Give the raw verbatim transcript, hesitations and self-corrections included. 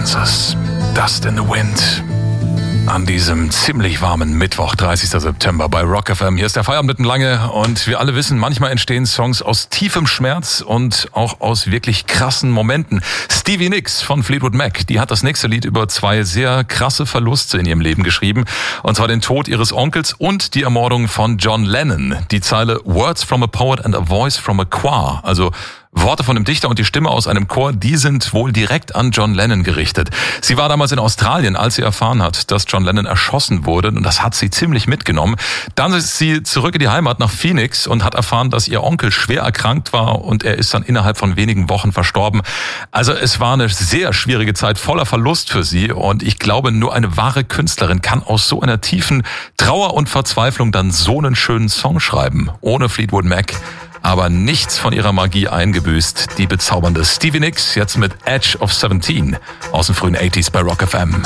Kansas. Dust in the Wind. An diesem ziemlich warmen Mittwoch, dreißigsten September bei Rock F M. Hier ist der Feierabend mitten lange und wir alle wissen, manchmal entstehen Songs aus tiefem Schmerz und auch aus wirklich krassen Momenten. Stevie Nicks von Fleetwood Mac, die hat das nächste Lied über zwei sehr krasse Verluste in ihrem Leben geschrieben. Und zwar den Tod ihres Onkels und die Ermordung von John Lennon. Die Zeile Words from a Poet and a Voice from a Choir, also Worte von einem Dichter und die Stimme aus einem Chor, die sind wohl direkt an John Lennon gerichtet. Sie war damals in Australien, als sie erfahren hat, dass John Lennon erschossen wurde, und das hat sie ziemlich mitgenommen. Dann ist sie zurück in die Heimat nach Phoenix und hat erfahren, dass ihr Onkel schwer erkrankt war und er ist dann innerhalb von wenigen Wochen verstorben. Also es war eine sehr schwierige Zeit, voller Verlust für sie, und ich glaube, nur eine wahre Künstlerin kann aus so einer tiefen Trauer und Verzweiflung dann so einen schönen Song schreiben. Ohne Fleetwood Mac aber nichts von ihrer Magie eingebüßt. Die bezaubernde Stevie Nicks, jetzt mit Edge of seventeen aus den frühen achtziger bei Rock F M.